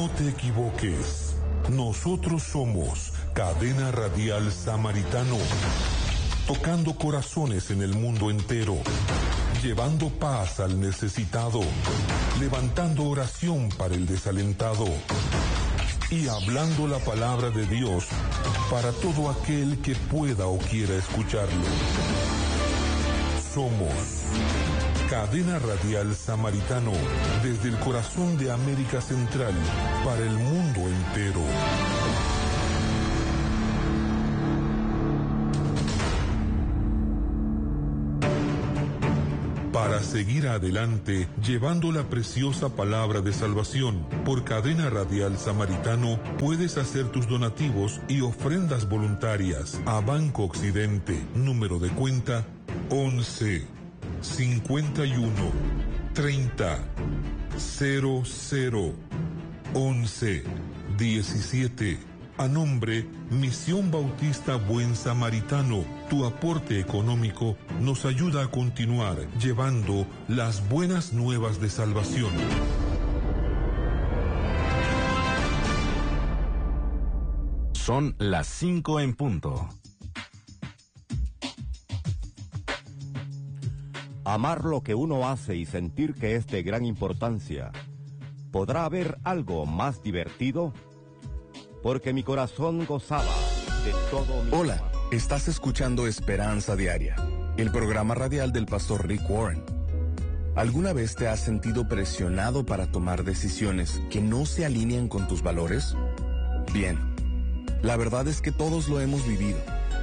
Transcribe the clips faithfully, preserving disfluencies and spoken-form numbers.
No te equivoques. Nosotros somos Cadena Radial Samaritano, tocando corazones en el mundo entero, llevando paz al necesitado, levantando oración para el desalentado y hablando la palabra de Dios para todo aquel que pueda o quiera escucharlo. Somos Cadena Radial Samaritano, desde el corazón de América Central, para el mundo entero. Para seguir adelante, llevando la preciosa palabra de salvación, por Cadena Radial Samaritano, puedes hacer tus donativos y ofrendas voluntarias a Banco Occidente, número de cuenta once, cincuenta y uno, treinta, cero cero, once, diecisiete. A nombre Misión Bautista Buen Samaritano, tu aporte económico nos ayuda a continuar llevando las buenas nuevas de salvación. Son las cinco en punto. Amar lo que uno hace y sentir que es de gran importancia. ¿Podrá haber algo más divertido? Porque mi corazón gozaba de todo mi... Hola, estás escuchando Esperanza Diaria, el programa radial del pastor Rick Warren. ¿Alguna vez te has sentido presionado para tomar decisiones que no se alinean con tus valores? Bien, la verdad es que todos lo hemos vivido.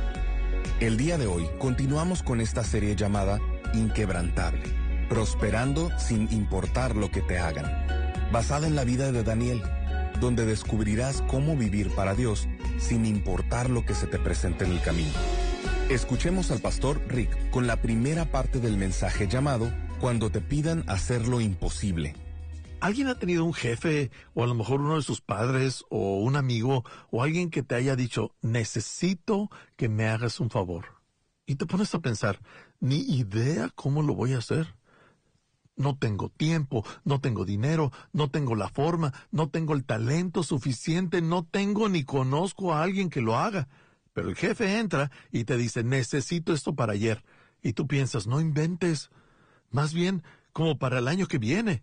El día de hoy continuamos con esta serie llamada Inquebrantable, prosperando sin importar lo que te hagan, basada en la vida de Daniel, donde descubrirás cómo vivir para Dios sin importar lo que se te presente en el camino. Escuchemos al pastor Rick con la primera parte del mensaje llamado Cuando te pidan hacer lo imposible. ¿Alguien ha tenido un jefe, o a lo mejor uno de sus padres, o un amigo, o alguien que te haya dicho, necesito que me hagas un favor? Y te pones a pensar, ni idea cómo lo voy a hacer. No tengo tiempo, no tengo dinero, no tengo la forma, no tengo el talento suficiente, no tengo ni conozco a alguien que lo haga. Pero el jefe entra y te dice, necesito esto para ayer. Y tú piensas, no inventes, más bien como para el año que viene.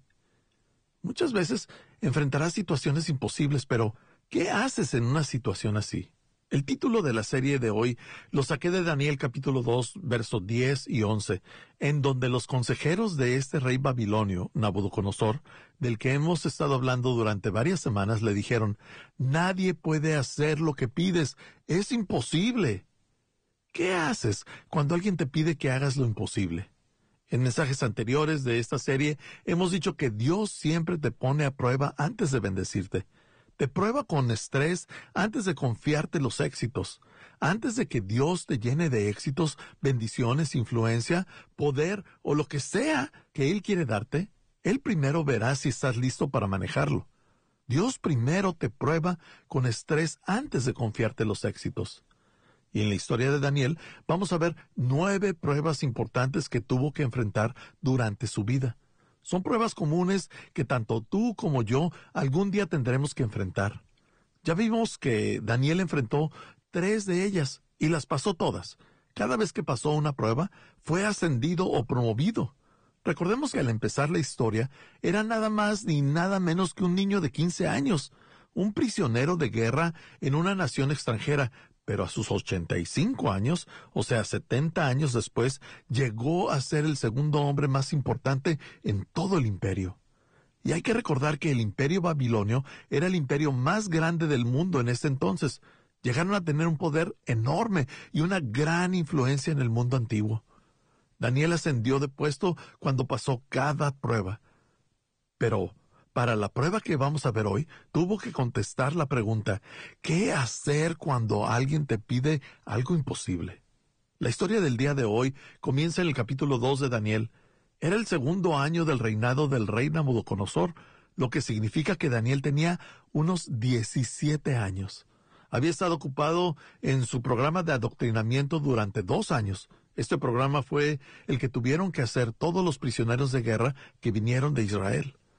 Muchas veces enfrentarás situaciones imposibles, pero ¿qué haces en una situación así? El título de la serie de hoy lo saqué de Daniel capítulo dos, versos diez y once, en donde los consejeros de este rey babilonio, Nabucodonosor, del que hemos estado hablando durante varias semanas, le dijeron, nadie puede hacer lo que pides, es imposible. ¿Qué haces cuando alguien te pide que hagas lo imposible? En mensajes anteriores de esta serie hemos dicho que Dios siempre te pone a prueba antes de bendecirte. Te prueba con estrés antes de confiarte los éxitos. Antes de que Dios te llene de éxitos, bendiciones, influencia, poder o lo que sea que Él quiere darte, Él primero verá si estás listo para manejarlo. Dios primero te prueba con estrés antes de confiarte los éxitos. Y en la historia de Daniel vamos a ver nueve pruebas importantes que tuvo que enfrentar durante su vida. Son pruebas comunes que tanto tú como yo algún día tendremos que enfrentar. Ya vimos que Daniel enfrentó tres de ellas y las pasó todas. Cada vez que pasó una prueba, fue ascendido o promovido. Recordemos que al empezar la historia, era nada más ni nada menos que un niño de quince años, un prisionero de guerra en una nación extranjera, pero a sus ochenta y cinco años, o sea, setenta años después, llegó a ser el segundo hombre más importante en todo el imperio. Y hay que recordar que el imperio babilonio era el imperio más grande del mundo en ese entonces. Llegaron a tener un poder enorme y una gran influencia en el mundo antiguo. Daniel ascendió de puesto cuando pasó cada prueba. Pero para la prueba que vamos a ver hoy, tuvo que contestar la pregunta, ¿qué hacer cuando alguien te pide algo imposible? La historia del día de hoy comienza en el capítulo dos de Daniel. Era el segundo año del reinado del rey Nabucodonosor, lo que significa que Daniel tenía unos diecisiete años. Había estado ocupado en su programa de adoctrinamiento durante dos años. Este programa fue el que tuvieron que hacer todos los prisioneros de guerra que vinieron de Israel.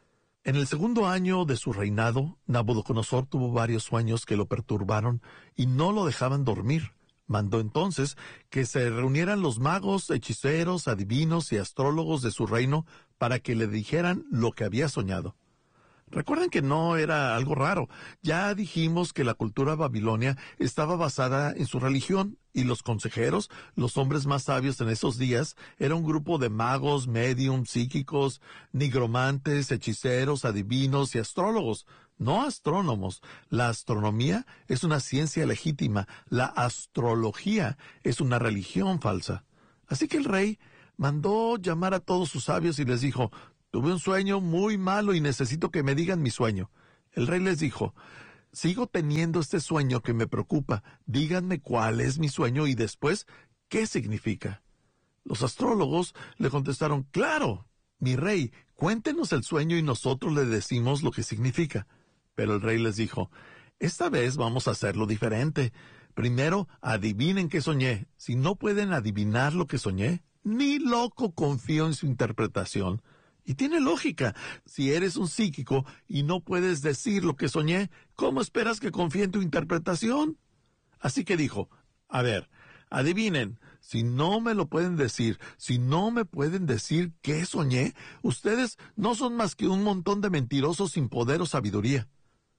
En el segundo año de su reinado, Nabucodonosor tuvo varios sueños que lo perturbaron y no lo dejaban dormir. Mandó entonces que se reunieran los magos, hechiceros, adivinos y astrólogos de su reino para que le dijeran lo que había soñado. Recuerden que no era algo raro. Ya dijimos que la cultura babilonia estaba basada en su religión y los consejeros, los hombres más sabios en esos días, era un grupo de magos, médiums, psíquicos, nigromantes, hechiceros, adivinos y astrólogos, no astrónomos. La astronomía es una ciencia legítima, la astrología es una religión falsa. Así que el rey mandó llamar a todos sus sabios y les dijo: tuve un sueño muy malo y necesito que me digan mi sueño. El rey les dijo: sigo teniendo este sueño que me preocupa. Díganme cuál es mi sueño y después, ¿qué significa? Los astrólogos le contestaron: claro, mi rey, cuéntenos el sueño y nosotros le decimos lo que significa. Pero el rey les dijo: esta vez vamos a hacerlo diferente. Primero, adivinen qué soñé. Si no pueden adivinar lo que soñé, ni loco confío en su interpretación. Y tiene lógica. Si eres un psíquico y no puedes decir lo que soñé, ¿cómo esperas que confíe en tu interpretación? Así que dijo: a ver, adivinen, si no me lo pueden decir, si no me pueden decir qué soñé, ustedes no son más que un montón de mentirosos sin poder o sabiduría.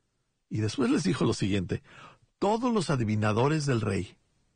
Y después les dijo lo siguiente: todos los adivinadores del rey,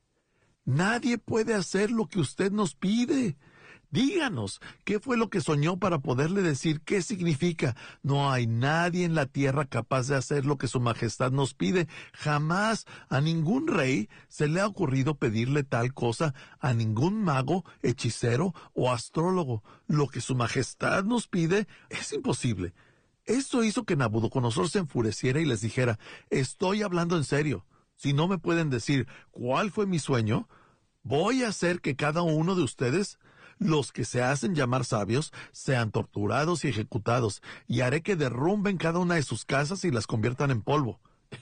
nadie puede hacer lo que usted nos pide. Díganos, ¿qué fue lo que soñó para poderle decir qué significa? No hay nadie en la tierra capaz de hacer lo que su majestad nos pide. Jamás a ningún rey se le ha ocurrido pedirle tal cosa, a ningún mago, hechicero o astrólogo. Lo que su majestad nos pide es imposible. Esto hizo que Nabucodonosor se enfureciera y les dijera: estoy hablando en serio. Si no me pueden decir cuál fue mi sueño, voy a hacer que cada uno de ustedes, los que se hacen llamar sabios, sean torturados y ejecutados, y haré que derrumben cada una de sus casas y las conviertan en polvo.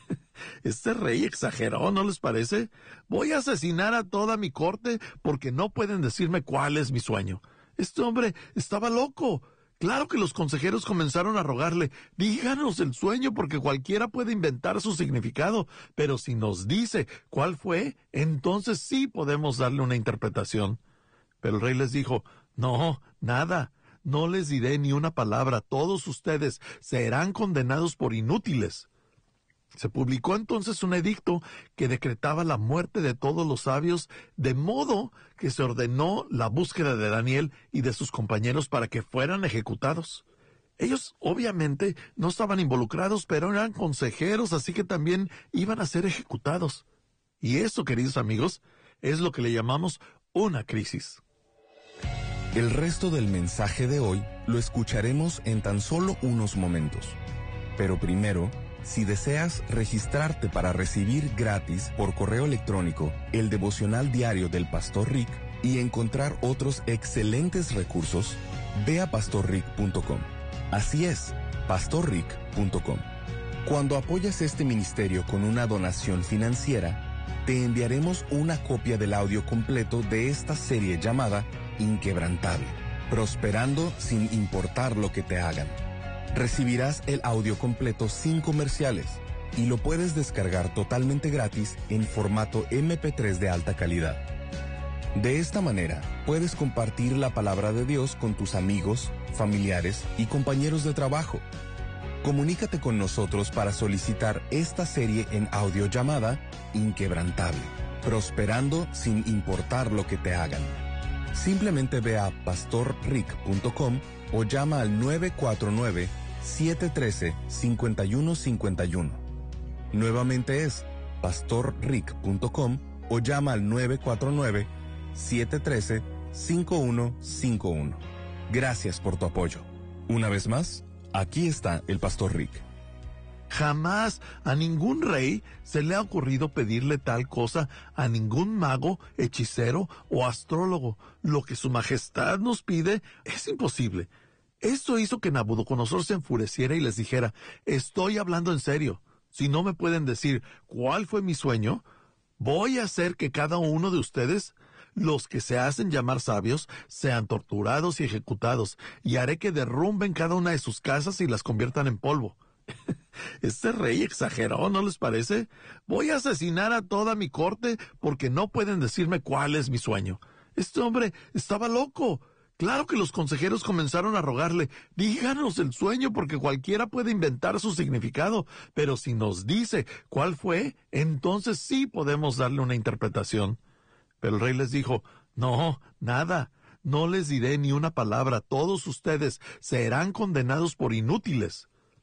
Este rey exageró, ¿no les parece? Voy a asesinar a toda mi corte porque no pueden decirme cuál es mi sueño. Este hombre estaba loco. Claro que los consejeros comenzaron a rogarle: díganos el sueño porque cualquiera puede inventar su significado, pero si nos dice cuál fue, entonces sí podemos darle una interpretación. Pero el rey les dijo: no, nada, no les diré ni una palabra, todos ustedes serán condenados por inútiles. Se publicó entonces un edicto que decretaba la muerte de todos los sabios, de modo que se ordenó la búsqueda de Daniel y de sus compañeros para que fueran ejecutados. Ellos obviamente no estaban involucrados, pero eran consejeros, así que también iban a ser ejecutados. Y eso, queridos amigos, es lo que le llamamos una crisis. El resto del mensaje de hoy lo escucharemos en tan solo unos momentos. Pero primero, si deseas registrarte para recibir gratis por correo electrónico el devocional diario del Pastor Rick y encontrar otros excelentes recursos, ve a pastor rick punto com. Así es, pastor rick punto com. Cuando apoyas este ministerio con una donación financiera, te enviaremos una copia del audio completo de esta serie llamada Inquebrantable, prosperando sin importar lo que te hagan. Recibirás el audio completo sin comerciales y lo puedes descargar totalmente gratis en formato eme pe tres de alta calidad. De esta manera, puedes compartir la palabra de Dios con tus amigos, familiares y compañeros de trabajo. Comunícate con nosotros para solicitar esta serie en audio llamada Inquebrantable, prosperando sin importar lo que te hagan. Simplemente ve a pastor rick punto com o llama al nueve cuatro nueve, siete uno tres, cinco uno cinco uno. Nuevamente es pastor rick punto com o llama al nueve cuatro nueve, siete uno tres, cinco uno cinco uno. Gracias por tu apoyo. Una vez más, aquí está el Pastor Rick. Jamás a ningún rey se le ha ocurrido pedirle tal cosa, a ningún mago, hechicero o astrólogo. Lo que su majestad nos pide es imposible. Esto hizo que Nabucodonosor se enfureciera y les dijera: estoy hablando en serio. Si no me pueden decir cuál fue mi sueño, voy a hacer que cada uno de ustedes, los que se hacen llamar sabios sean torturados y ejecutados, y haré que derrumben cada una de sus casas y las conviertan en polvo. Este rey exageró, ¿no les parece? Voy a asesinar a toda mi corte porque no pueden decirme cuál es mi sueño. Este hombre estaba loco. Claro que los consejeros comenzaron a rogarle, díganos el sueño porque cualquiera puede inventar su significado, pero si nos dice cuál fue, entonces sí podemos darle una interpretación. Pero el rey les dijo, no, nada, no les diré ni una palabra, todos ustedes serán condenados por inútiles.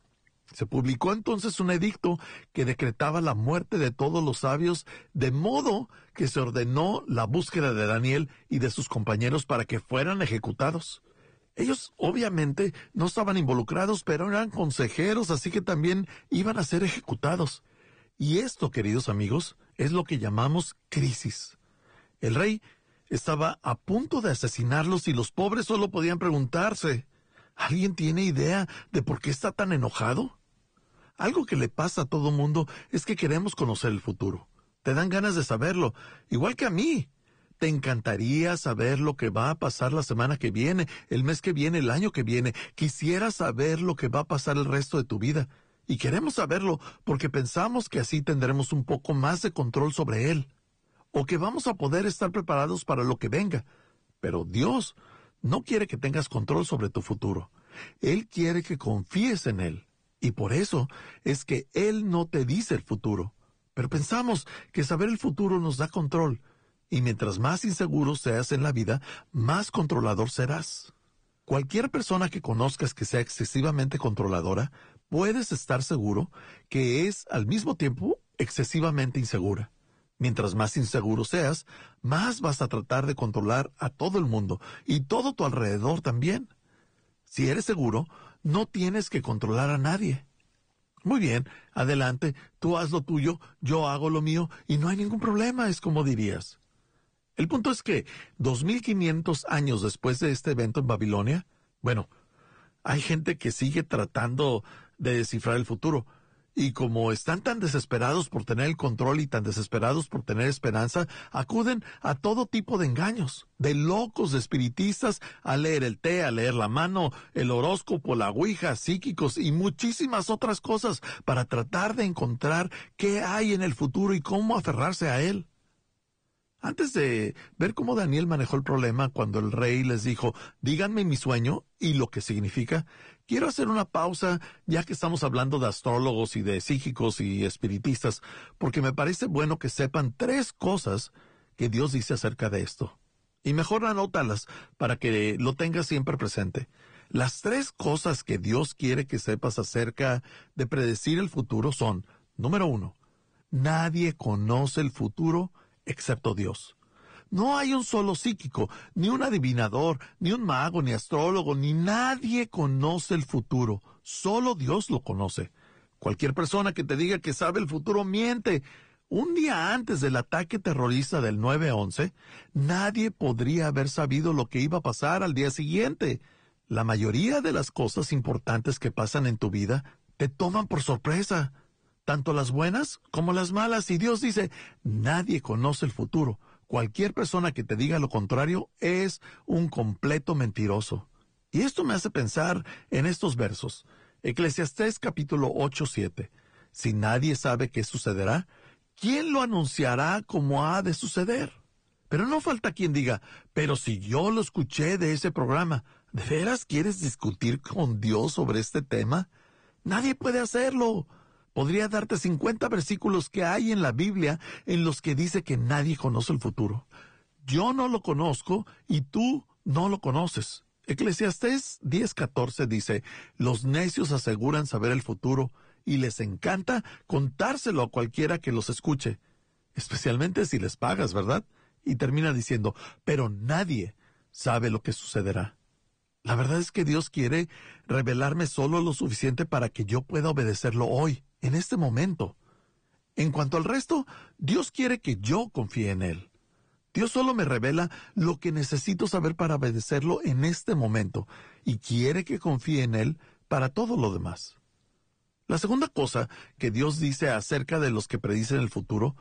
Se publicó entonces un edicto que decretaba la muerte de todos los sabios, de modo que se ordenó la búsqueda de Daniel y de sus compañeros para que fueran ejecutados. Ellos obviamente no estaban involucrados, pero eran consejeros, así que también iban a ser ejecutados. Y esto, queridos amigos, es lo que llamamos crisis. El rey estaba a punto de asesinarlos y los pobres solo podían preguntarse, ¿alguien tiene idea de por qué está tan enojado? Algo que le pasa a todo mundo es que queremos conocer el futuro. Te dan ganas de saberlo, igual que a mí. Te encantaría saber lo que va a pasar la semana que viene, el mes que viene, el año que viene. Quisieras saber lo que va a pasar el resto de tu vida. Y queremos saberlo porque pensamos que así tendremos un poco más de control sobre él. O que vamos a poder estar preparados para lo que venga. Pero Dios no quiere que tengas control sobre tu futuro. Él quiere que confíes en Él. Y por eso es que Él no te dice el futuro. Pero pensamos que saber el futuro nos da control. Y mientras más inseguro seas en la vida, más controlador serás. Cualquier persona que conozcas que sea excesivamente controladora, puedes estar seguro que es al mismo tiempo excesivamente insegura. Mientras más inseguro seas, más vas a tratar de controlar a todo el mundo y todo tu alrededor también. Si eres seguro, no tienes que controlar a nadie. Muy bien, adelante, tú haz lo tuyo, yo hago lo mío y no hay ningún problema, es como dirías. El punto es que, dos mil quinientos años después de este evento en Babilonia, bueno, hay gente que sigue tratando de descifrar el futuro. Y como están tan desesperados por tener el control y tan desesperados por tener esperanza, acuden a todo tipo de engaños, de locos, de espiritistas, a leer el té, a leer la mano, el horóscopo, la ouija, psíquicos y muchísimas otras cosas para tratar de encontrar qué hay en el futuro y cómo aferrarse a él. Antes de ver cómo Daniel manejó el problema cuando el rey les dijo, díganme mi sueño y lo que significa, quiero hacer una pausa ya que estamos hablando de astrólogos y de psíquicos y espiritistas, porque me parece bueno que sepan tres cosas que Dios dice acerca de esto. Y mejor anótalas para que lo tengas siempre presente. Las tres cosas que Dios quiere que sepas acerca de predecir el futuro son, número uno, nadie conoce el futuro excepto Dios. No hay un solo psíquico, ni un adivinador, ni un mago, ni astrólogo, ni nadie conoce el futuro. Solo Dios lo conoce. Cualquier persona que te diga que sabe el futuro miente. Un día antes del ataque terrorista del nueve once, nadie podría haber sabido lo que iba a pasar al día siguiente. La mayoría de las cosas importantes que pasan en tu vida te toman por sorpresa. Tanto las buenas como las malas. Y Dios dice, nadie conoce el futuro. Cualquier persona que te diga lo contrario es un completo mentiroso. Y esto me hace pensar en estos versos. Eclesiastés capítulo ocho, siete. Si nadie sabe qué sucederá, ¿quién lo anunciará como ha de suceder? Pero no falta quien diga, pero si yo lo escuché de ese programa, ¿de veras quieres discutir con Dios sobre este tema? Nadie puede hacerlo. Podría darte cincuenta versículos que hay en la Biblia en los que dice que nadie conoce el futuro. Yo no lo conozco y tú no lo conoces. Eclesiastés diez catorce dice, los necios aseguran saber el futuro y les encanta contárselo a cualquiera que los escuche, especialmente si les pagas, ¿verdad? Y termina diciendo, pero nadie sabe lo que sucederá. La verdad es que Dios quiere revelarme solo lo suficiente para que yo pueda obedecerlo hoy, en este momento. En cuanto al resto, Dios quiere que yo confíe en Él. Dios solo me revela lo que necesito saber para obedecerlo en este momento, y quiere que confíe en Él para todo lo demás. La segunda cosa que Dios dice acerca de los que predicen el futuro,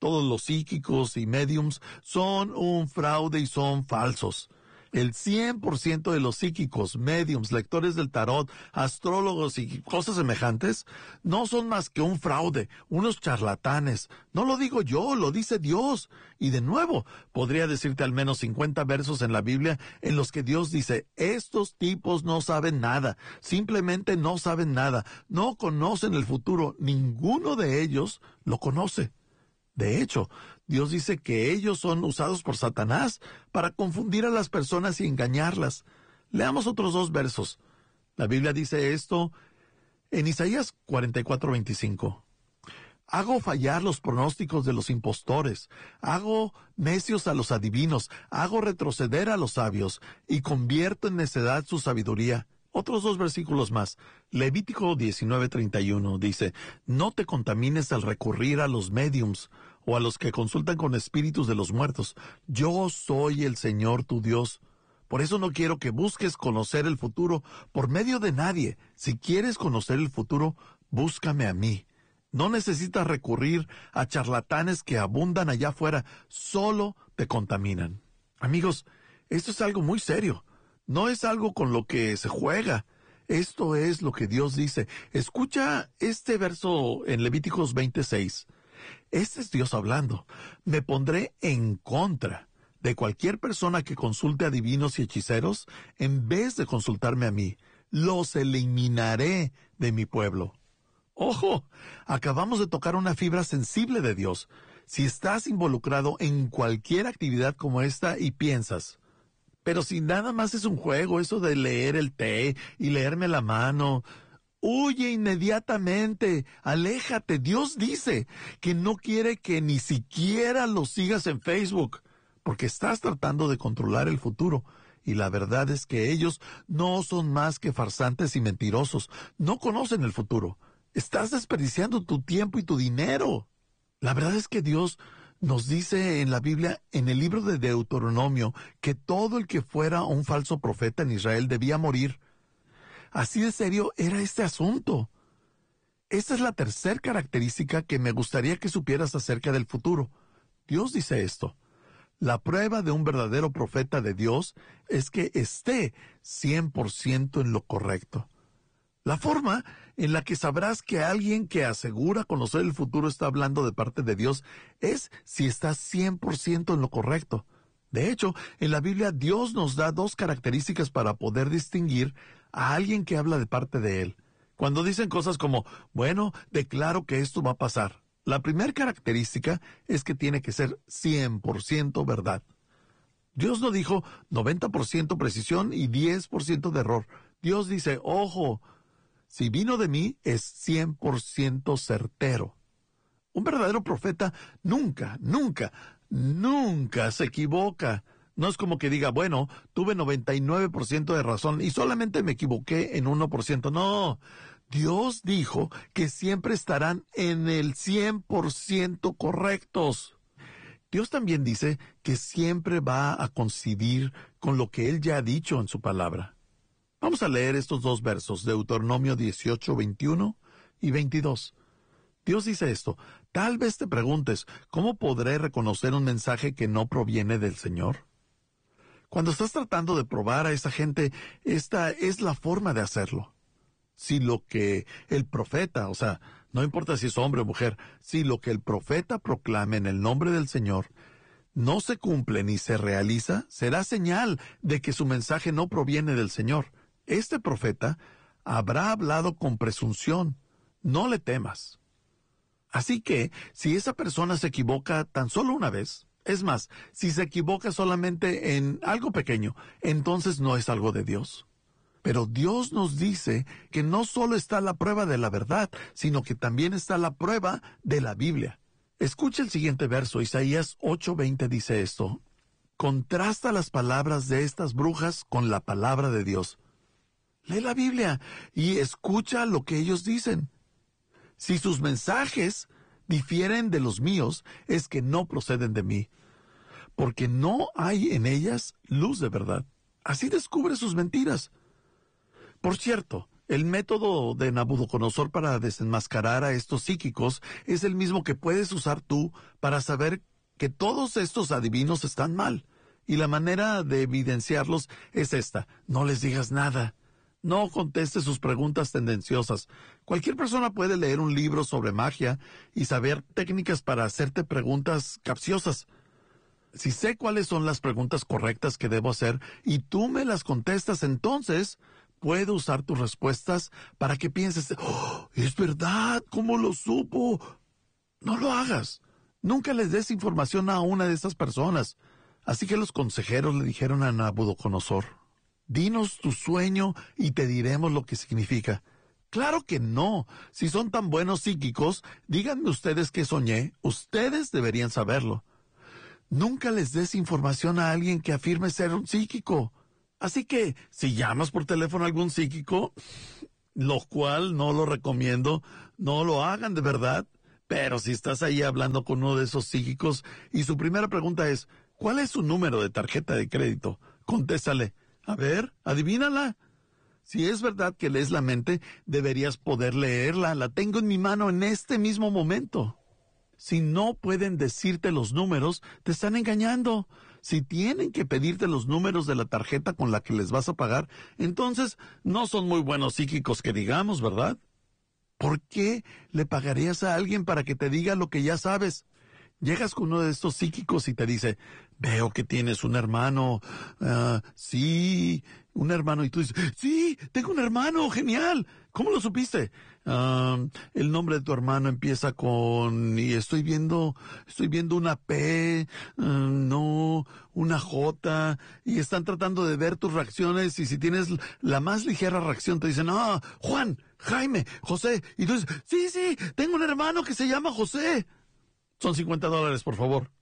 todos los psíquicos y mediums son un fraude y son falsos. El cien por ciento de los psíquicos, mediums, lectores del tarot, astrólogos y cosas semejantes no son más que un fraude, unos charlatanes. No lo digo yo, lo dice Dios. Y de nuevo, podría decirte al menos cincuenta versos en la Biblia en los que Dios dice, estos tipos no saben nada, simplemente no saben nada, no conocen el futuro, ninguno de ellos lo conoce. De hecho, Dios dice que ellos son usados por Satanás para confundir a las personas y engañarlas. Leamos otros dos versos. La Biblia dice esto en Isaías cuarenta y cuatro, veinticinco. Hago fallar los pronósticos de los impostores, hago necios a los adivinos, hago retroceder a los sabios y convierto en necedad su sabiduría. Otros dos versículos más. Levítico diecinueve, treinta y uno dice, no te contamines al recurrir a los médiums o a los que consultan con espíritus de los muertos. Yo soy el Señor tu Dios. Por eso no quiero que busques conocer el futuro por medio de nadie. Si quieres conocer el futuro, búscame a mí. No necesitas recurrir a charlatanes que abundan allá afuera. Solo te contaminan. Amigos, esto es algo muy serio. No es algo con lo que se juega. Esto es lo que Dios dice. Escucha este verso en Levíticos veintiséis. Este es Dios hablando. Me pondré en contra de cualquier persona que consulte a divinos y hechiceros en vez de consultarme a mí. Los eliminaré de mi pueblo. ¡Ojo! Acabamos de tocar una fibra sensible de Dios. Si estás involucrado en cualquier actividad como esta y piensas, pero si nada más es un juego, eso de leer el té y leerme la mano, huye inmediatamente, aléjate. Dios dice que no quiere que ni siquiera lo sigas en Facebook, porque estás tratando de controlar el futuro. Y la verdad es que ellos no son más que farsantes y mentirosos. No conocen el futuro. Estás desperdiciando tu tiempo y tu dinero. La verdad es que Dios nos dice en la Biblia, en el libro de Deuteronomio, que todo el que fuera un falso profeta en Israel debía morir. Así de serio era este asunto. Esta es la tercera característica que me gustaría que supieras acerca del futuro. Dios dice esto. La prueba de un verdadero profeta de Dios es que esté cien por ciento en lo correcto. La forma en la que sabrás que alguien que asegura conocer el futuro está hablando de parte de Dios es si está cien por ciento en lo correcto. De hecho, en la Biblia Dios nos da dos características para poder distinguir a alguien que habla de parte de Él. Cuando dicen cosas como, bueno, declaro que esto va a pasar. La primera característica es que tiene que ser cien por ciento verdad. Dios no dijo noventa por ciento precisión y diez por ciento de error. Dios dice, ojo, si vino de mí es cien por ciento certero. Un verdadero profeta nunca, nunca, nunca se equivoca. No es como que diga, bueno, tuve noventa y nueve por ciento de razón y solamente me equivoqué en uno por ciento. No, Dios dijo que siempre estarán en el cien por ciento correctos. Dios también dice que siempre va a coincidir con lo que Él ya ha dicho en su palabra. Vamos a leer estos dos versos, Deuteronomio dieciocho, veintiuno y veintidós. Dios dice esto, tal vez te preguntes, ¿cómo podré reconocer un mensaje que no proviene del Señor? Cuando estás tratando de probar a esa gente, esta es la forma de hacerlo. Si lo que el profeta, o sea, no importa si es hombre o mujer, si lo que el profeta proclame en el nombre del Señor no se cumple ni se realiza, será señal de que su mensaje no proviene del Señor. Este profeta habrá hablado con presunción. No le temas. Así que, si esa persona se equivoca tan solo una vez, es más, si se equivoca solamente en algo pequeño, entonces no es algo de Dios. Pero Dios nos dice que no solo está la prueba de la verdad, sino que también está la prueba de la Biblia. Escucha el siguiente verso, Isaías ocho veinte dice esto. Contrasta las palabras de estas brujas con la palabra de Dios. Lee la Biblia y escucha lo que ellos dicen. Si sus mensajes difieren de los míos, es que no proceden de mí, porque no hay en ellas luz de verdad. Así descubre sus mentiras. Por cierto, El método de Nabucodonosor para desenmascarar a estos psíquicos es el mismo que puedes usar tú para saber que todos estos adivinos están mal. Y la manera de evidenciarlos es esta: no les digas nada. No contestes sus preguntas tendenciosas. Cualquier persona puede leer un libro sobre magia y saber técnicas para hacerte preguntas capciosas. Si sé cuáles son las preguntas correctas que debo hacer y tú me las contestas, entonces puedo usar tus respuestas para que pienses, oh, es verdad, ¿cómo lo supo? No lo hagas. Nunca les des información a una de estas personas. Así que los consejeros le dijeron a Nabucodonosor: dinos tu sueño y te diremos lo que significa. Claro que no. Si son tan buenos psíquicos, díganme ustedes qué soñé. Ustedes deberían saberlo. Nunca les des información a alguien que afirme ser un psíquico. Así que, si llamas por teléfono a algún psíquico, lo cual no lo recomiendo, no lo hagan de verdad. Pero si estás ahí hablando con uno de esos psíquicos y su primera pregunta es, ¿cuál es su número de tarjeta de crédito? Contéstale, a ver, adivínala. Si es verdad que lees la mente, deberías poder leerla. La tengo en mi mano en este mismo momento. Si no pueden decirte los números, te están engañando. Si tienen que pedirte los números de la tarjeta con la que les vas a pagar, entonces no son muy buenos psíquicos que digamos, ¿verdad? ¿Por qué le pagarías a alguien para que te diga lo que ya sabes? Llegas con uno de estos psíquicos y te dice, veo que tienes un hermano. Uh, sí, un hermano. Y tú dices, sí, tengo un hermano, genial. ¿Cómo lo supiste? Uh, el nombre de tu hermano empieza con, y estoy viendo, estoy viendo una P, uh, no, una J, y están tratando de ver tus reacciones, y si tienes la más ligera reacción te dicen, ah, Juan, Jaime, José, y tú dices, sí, sí, tengo un hermano que se llama José. Son cincuenta dólares, por favor.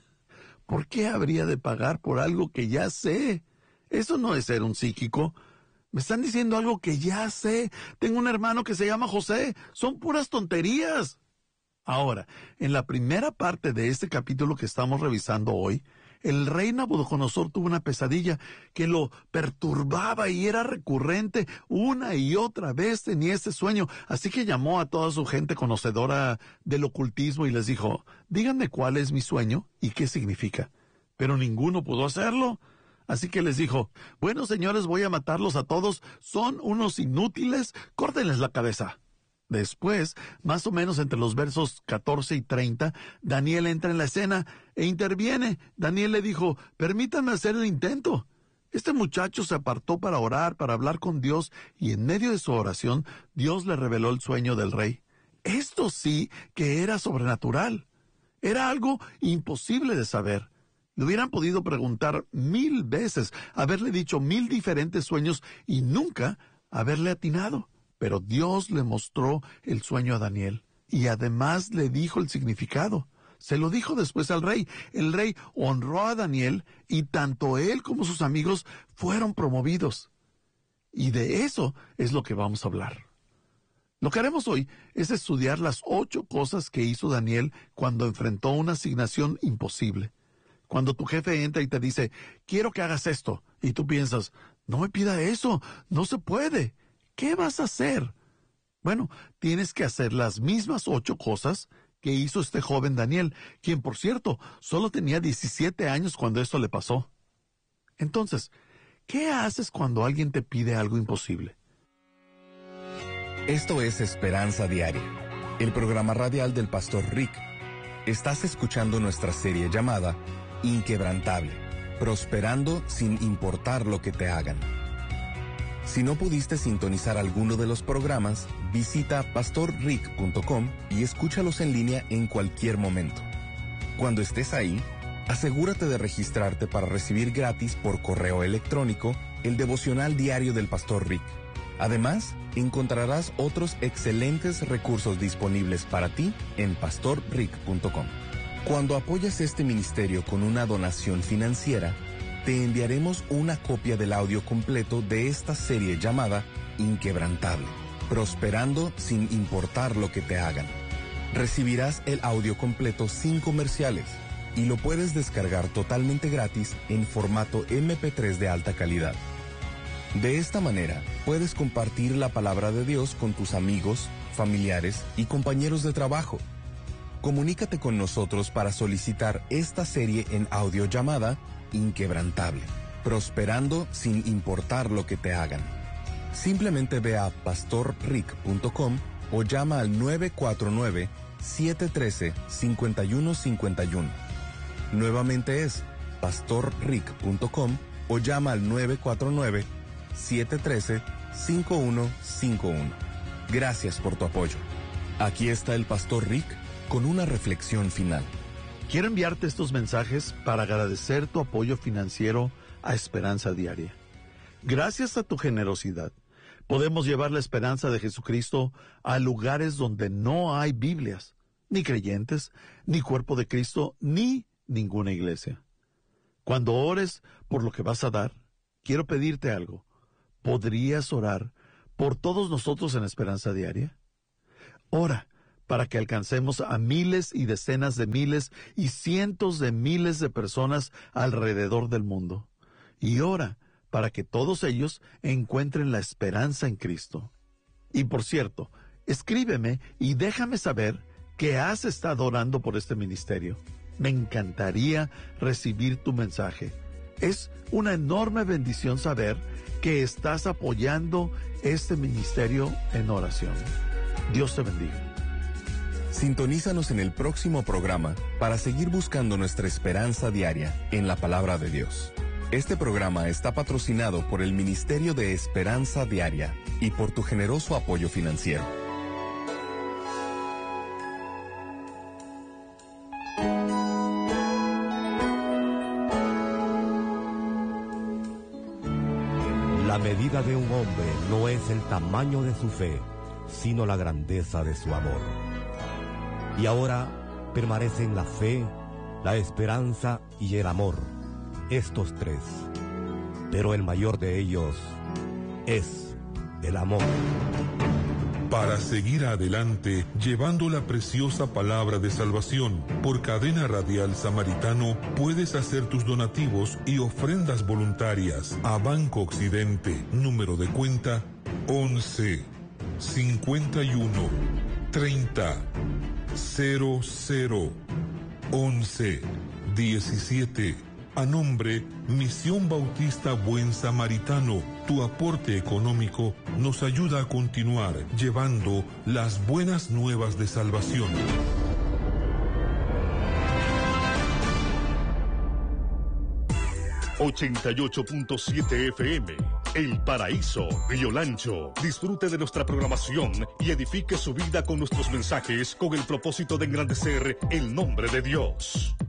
¿Por qué habría de pagar por algo que ya sé? Eso no es ser un psíquico. Me están diciendo algo que ya sé. Tengo un hermano que se llama José. Son puras tonterías. Ahora, en la primera parte de este capítulo que estamos revisando hoy, el rey Nabucodonosor tuvo una pesadilla que lo perturbaba y era recurrente. Una y otra vez tenía este sueño. Así que llamó a toda su gente conocedora del ocultismo y les dijo, díganme cuál es mi sueño y qué significa. Pero ninguno pudo hacerlo. Así que les dijo, bueno, señores, voy a matarlos a todos. Son unos inútiles. Córtenles la cabeza. Después, más o menos entre los versos catorce y treinta, Daniel entra en la escena e interviene. Daniel le dijo, permítanme hacer el intento. Este muchacho se apartó para orar, para hablar con Dios, y en medio de su oración, Dios le reveló el sueño del rey. Esto sí que era sobrenatural. Era algo imposible de saber. Le hubieran podido preguntar mil veces, haberle dicho mil diferentes sueños y nunca haberle atinado. Pero Dios le mostró el sueño a Daniel y además le dijo el significado. Se lo dijo después al rey. El rey honró a Daniel y tanto él como sus amigos fueron promovidos. Y de eso es lo que vamos a hablar. Lo que haremos hoy es estudiar las ocho cosas que hizo Daniel cuando enfrentó una asignación imposible. Cuando tu jefe entra y te dice, quiero que hagas esto, y tú piensas, no me pida eso, no se puede. ¿Qué vas a hacer? Bueno, tienes que hacer las mismas ocho cosas que hizo este joven Daniel, quien, por cierto, solo tenía diecisiete años cuando esto le pasó. Entonces, ¿qué haces cuando alguien te pide algo imposible? Esto es Esperanza Diaria, el programa radial del pastor Rick. Estás escuchando nuestra serie llamada Inquebrantable, prosperando sin importar lo que te hagan. Si no pudiste sintonizar alguno de los programas, visita pastor rick punto com y escúchalos en línea en cualquier momento. Cuando estés ahí, asegúrate de registrarte para recibir gratis por correo electrónico el devocional diario del pastor Rick. Además, encontrarás otros excelentes recursos disponibles para ti en pastor rick punto com. Cuando apoyas este ministerio con una donación financiera, te enviaremos una copia del audio completo de esta serie llamada Inquebrantable, prosperando sin importar lo que te hagan. Recibirás el audio completo sin comerciales y lo puedes descargar totalmente gratis en formato eme pe tres de alta calidad. De esta manera, puedes compartir la palabra de Dios con tus amigos, familiares y compañeros de trabajo. Comunícate con nosotros para solicitar esta serie en audio llamada Inquebrantable, prosperando sin importar lo que te hagan. Simplemente ve a pastor rick punto com o llama al nueve cuatro nueve, siete uno tres, cinco uno cinco uno. Nuevamente es pastor rick punto com o llama al nueve cuatro nueve, siete uno tres, cinco uno cinco uno. Gracias por tu apoyo. Aquí está el Pastor Rick con una reflexión final. Quiero enviarte estos mensajes para agradecer tu apoyo financiero a Esperanza Diaria. Gracias a tu generosidad, podemos llevar la esperanza de Jesucristo a lugares donde no hay Biblias, ni creyentes, ni cuerpo de Cristo, ni ninguna iglesia. Cuando ores por lo que vas a dar, quiero pedirte algo. ¿Podrías orar por todos nosotros en Esperanza Diaria? Ora para que alcancemos a miles y decenas de miles y cientos de miles de personas alrededor del mundo. Y ora para que todos ellos encuentren la esperanza en Cristo. Y por cierto, escríbeme y déjame saber que has estado orando por este ministerio. Me encantaría recibir tu mensaje. Es una enorme bendición saber que estás apoyando este ministerio en oración. Dios te bendiga. Sintonízanos en el próximo programa para seguir buscando nuestra esperanza diaria en la palabra de Dios. Este programa está patrocinado por el Ministerio de Esperanza Diaria y por tu generoso apoyo financiero. La medida de un hombre no es el tamaño de su fe, sino la grandeza de su amor. Y ahora permanecen la fe, la esperanza y el amor, estos tres. Pero el mayor de ellos es el amor. Para seguir adelante, llevando la preciosa palabra de salvación, por Cadena Radial Samaritano, puedes hacer tus donativos y ofrendas voluntarias a Banco Occidente, número de cuenta once, cincuenta y uno, treinta, cero cero, once, diecisiete. A nombre Misión Bautista Buen Samaritano, tu aporte económico nos ayuda a continuar llevando las buenas nuevas de salvación. ochenta y ocho punto siete F M, El Paraíso, Río Lancho. Disfrute de nuestra programación y edifique su vida con nuestros mensajes con el propósito de engrandecer el nombre de Dios.